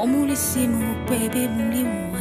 Oh, moulissimo, bébé, moulimo,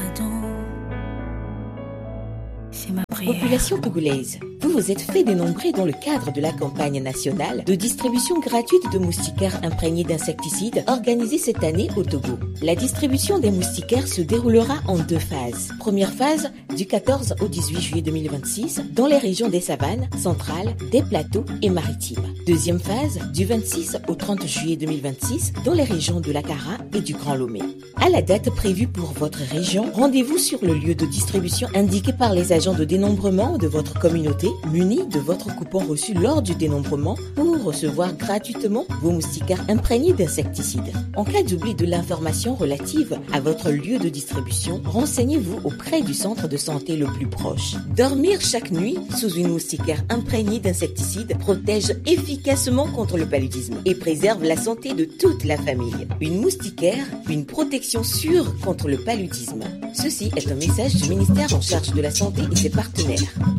c'est ma prière. Population togolaise, vous vous êtes fait dénombrer dans le cadre de la campagne nationale de distribution gratuite de moustiquaires imprégnés d'insecticides organisée cette année au Togo. La distribution des moustiquaires se déroulera en 2 phases. Première phase, du 14 au 18 juillet 2026, dans les régions des savanes, centrales, des plateaux et maritimes. Deuxième phase, du 26 au 30 juillet 2026, dans les régions de l'Akara et du Grand Lomé. À la date prévue pour votre région, rendez-vous sur le lieu de distribution indiqué par les agents de dénombrement de votre communauté, munis de votre coupon reçu lors du dénombrement pour recevoir gratuitement vos moustiquaires imprégnés d'insecticides. En cas d'oubli de l'information relative à votre lieu de distribution, renseignez-vous auprès du centre de santé le plus proche. Dormir chaque nuit sous une moustiquaire imprégnée d'insecticides protège efficacement contre le paludisme et préserve la santé de toute la famille. Une moustiquaire, une protection sûre contre le paludisme. Ceci est un message du ministère en charge de la santé et ses partenaires.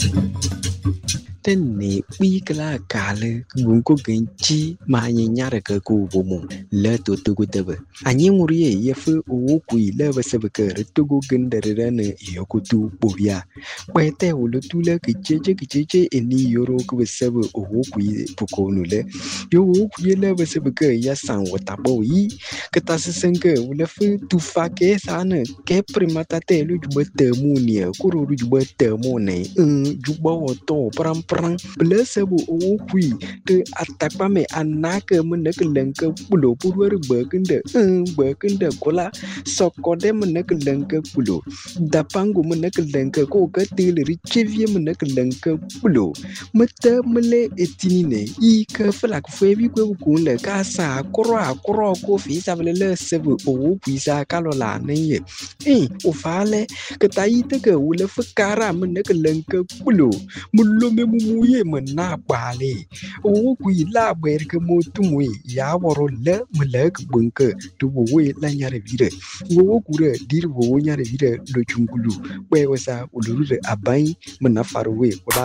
Tene wikla kale gunko genchi manyanyara ka ku bomo le to tebe anyi murie yefu o kui le basebeke retogo gendere ne yokutu bobia kwete o le tule kicheche eni yoro ku besebe o kui pokonu le yo o kui le basebeke ya san wotabo yi ketasenke o le fu tufake sana ke primatate lu jubete munia kuru jubete mone jubo to pram Blessable o qui the atakame anaka menekelenke pulo purwer berkende kola sokode menekelenke pulo dapangu menekelenke ko katil richevie menekelenke pulo mete mele etinine I ke flak febi ko kunle kasa kro ko fi savele sebe o pisa kalola ne o fale ke taite ke wule fukara menekelenke pulo mulome muye mena bale o kui la ber ke motumwe ya woro le melek bunke to we la nyare vire wo kure dir wo nyare vire lo chungulu we wasa uluru abai mena farwe